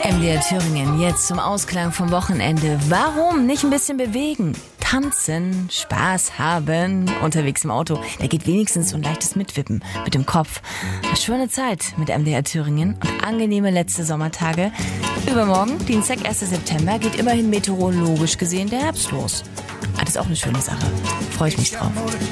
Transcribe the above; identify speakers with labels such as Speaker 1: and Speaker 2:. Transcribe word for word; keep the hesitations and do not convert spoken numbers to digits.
Speaker 1: M D R Thüringen, jetzt zum Ausklang vom Wochenende. Warum nicht ein bisschen bewegen? Tanzen, Spaß haben, unterwegs im Auto. Da geht wenigstens so ein leichtes Mitwippen mit dem Kopf. Eine schöne Zeit mit M D R Thüringen und angenehme letzte Sommertage. Übermorgen, Dienstag, erster September, geht immerhin meteorologisch gesehen der Herbst los. Ah, das ist auch eine schöne Sache. Freue ich mich drauf.